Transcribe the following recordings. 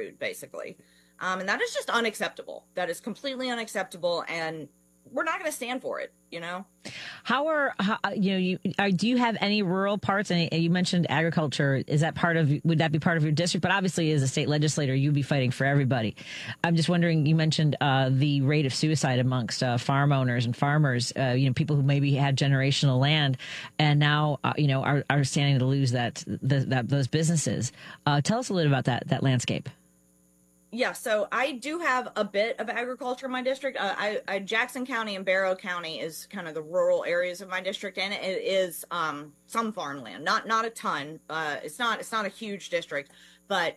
screwed, basically. And that is just unacceptable. That is completely unacceptable, and we're not going to stand for it, you know? Do you have any rural parts? And you mentioned agriculture. Would that be part of your district? But obviously, as a state legislator, you'd be fighting for everybody. I'm just wondering, you mentioned the rate of suicide amongst farm owners and farmers, people who maybe had generational land and now, are standing to lose those businesses. Tell us a little about that landscape. Yeah, so I do have a bit of agriculture in my district. Jackson County and Barrow County is kind of the rural areas of my district, and it is some farmland, not a ton. It's not a huge district, but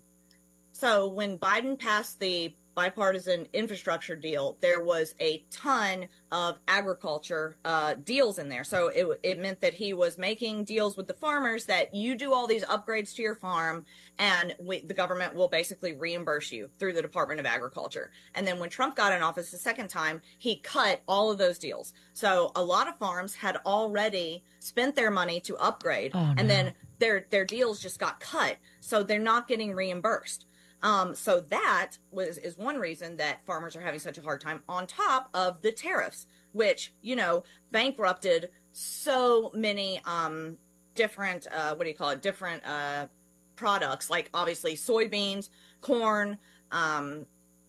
so when Biden passed the bipartisan infrastructure deal, there was a ton of agriculture deals in there. So it meant that he was making deals with the farmers that you do all these upgrades to your farm, and the government will basically reimburse you through the Department of Agriculture. And then when Trump got in office the second time, he cut all of those deals. So a lot of farms had already spent their money to upgrade, and then their deals just got cut. So they're not getting reimbursed. So that is one reason that farmers are having such a hard time, on top of the tariffs, which, bankrupted so many different different products, like obviously soybeans, corn. I'm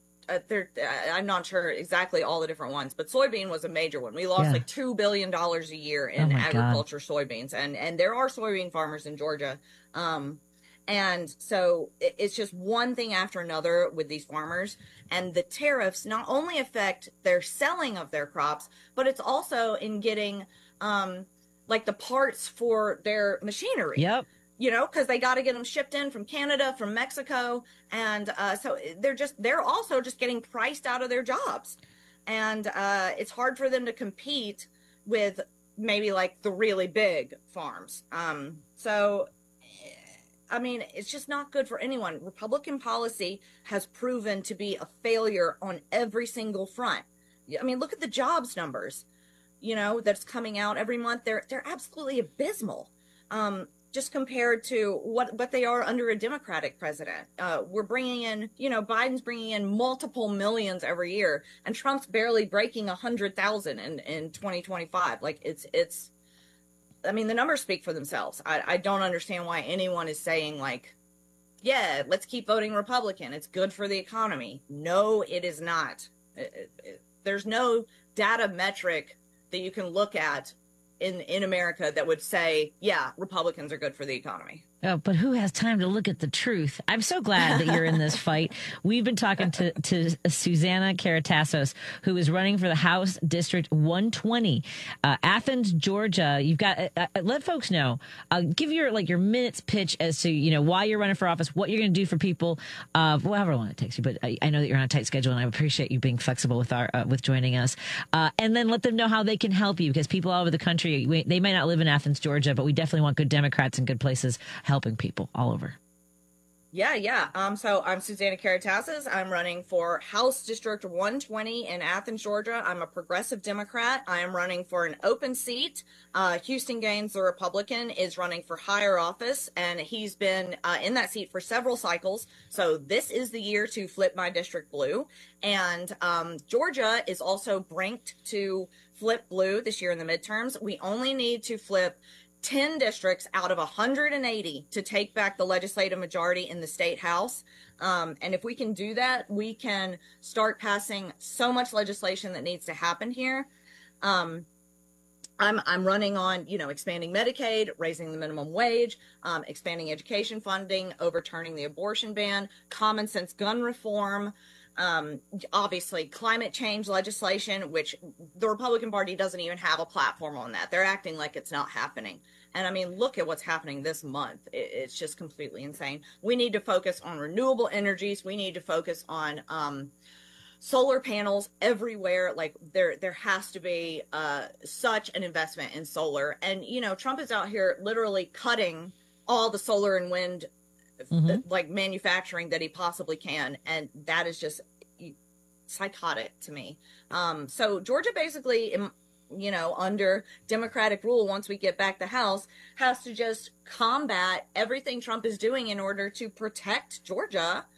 not sure exactly all the different ones, but soybean was a major one. We lost like $2 billion a year in agriculture soybeans, and there are soybean farmers in Georgia. And so it's just one thing after another with these farmers. And the tariffs not only affect their selling of their crops, but it's also in getting like the parts for their machinery. Yep. Because they got to get them shipped in from Canada, from Mexico. And so they're also just getting priced out of their jobs. And it's hard for them to compete with maybe like the really big farms. It's just not good for anyone. Republican policy has proven to be a failure on every single front. Look at the jobs numbers, that's coming out every month. They're absolutely abysmal. Just compared to what they are under a Democratic president. We're bringing in, Biden's bringing in multiple millions every year, and Trump's barely breaking 100,000 in 2025. Like the numbers speak for themselves. I don't understand why anyone is saying like, yeah, let's keep voting Republican. It's good for the economy. No, it is not. There's no data metric that you can look at in America that would say, yeah, Republicans are good for the economy. Oh, but who has time to look at the truth? I'm so glad that you're in this fight. We've been talking to Susana Karatassos, who is running for the House District 120, Athens, Georgia. You've got let folks know. Give your minutes pitch as to why you're running for office, what you're going to do for people, however long it takes you. But I know that you're on a tight schedule, and I appreciate you being flexible with joining us. And then let them know how they can help you, because people all over the country, they might not live in Athens, Georgia, but we definitely want good Democrats and good places helping people all over. Yeah. So I'm Susana Karatassos. I'm running for House District 120 in Athens, Georgia. I'm a progressive Democrat. I am running for an open seat. Houston Gaines, the Republican, is running for higher office, and he's been in that seat for several cycles. So this is the year to flip my district blue. And Georgia is also branked to flip blue this year in the midterms. We only need to flip 10 districts out of 180 to take back the legislative majority in the state house. And if we can do that, we can start passing so much legislation that needs to happen here. I'm running on, expanding Medicaid, raising the minimum wage, expanding education funding, overturning the abortion ban, common sense gun reform, obviously climate change legislation, which the Republican Party doesn't even have a platform on that. They're acting like it's not happening. And look at what's happening this month. It's just completely insane. We need to focus on renewable energies. We need to focus on solar panels everywhere. Like there has to be such an investment in solar. And, Trump is out here literally cutting all the solar and wind like manufacturing that he possibly can, and that is just psychotic to me. So Georgia basically, under Democratic rule, once we get back the House, has to just combat everything Trump is doing in order to protect Georgia